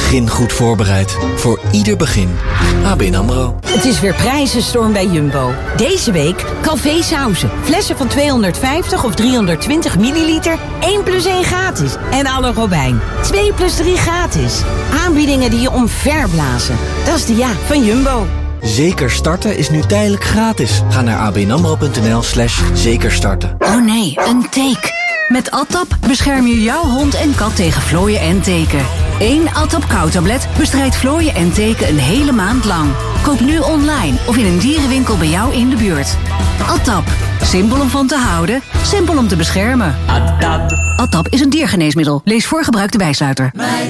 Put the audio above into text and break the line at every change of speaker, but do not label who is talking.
Begin goed voorbereid. Voor ieder begin. ABN AMRO.
Het is weer prijzenstorm bij Jumbo. Deze week Calvé sauzen. Flessen van 250 of 320 milliliter. 1 + 1 gratis. En alle Robijn. 2 + 3 gratis. Aanbiedingen die je omverblazen. Dat is de ja van Jumbo.
Zeker starten is nu tijdelijk gratis. Ga naar abnamro.nl/zekerstarten.
Oh nee, een teek. Met Atap bescherm je jouw hond en kat tegen vlooien en teken. 1 Atap Kou-tablet bestrijdt vlooien en teken een hele maand lang. Koop nu online of in een dierenwinkel bij jou in de buurt. Atap. Simpel om van te houden, simpel om te beschermen. Atap is een diergeneesmiddel. Lees voor gebruik de bijsluiter.